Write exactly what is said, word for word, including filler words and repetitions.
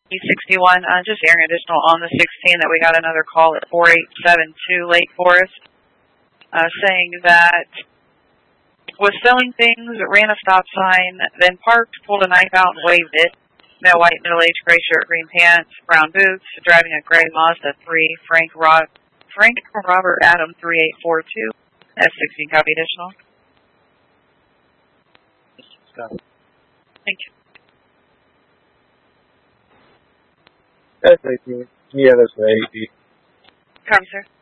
sixty-one, uh, just airing additional on the sixteen that we got another call at four eight seven two Lake Forest, uh, saying that was selling things, ran a stop sign, then parked, pulled a knife out and waved it. Male, white, middle-aged, gray shirt, green pants, brown boots, driving a gray Mazda three, Frank Rod, Frank Robert Adam three eight four two, S sixteen, copy additional. Thank you. S eighteen, yeah, that's the eighty. Copy, sir.